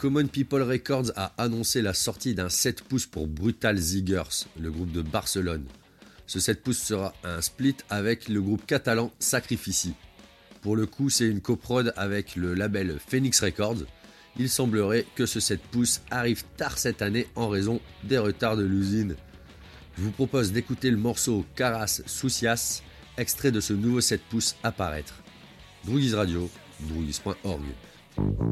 Common People Records a annoncé la sortie d'un 7 pouces pour Brutal Ziggers, le groupe de Barcelone. Ce 7 pouces sera un split avec le groupe catalan Sacrifici. Pour le coup, c'est une coprod avec le label Phoenix Records. Il semblerait que ce 7 pouces arrive tard cette année en raison des retards de l'usine. Je vous propose d'écouter le morceau Caras Sucias, extrait de ce nouveau 7 pouces à paraître. Drougis Radio, drougis.org.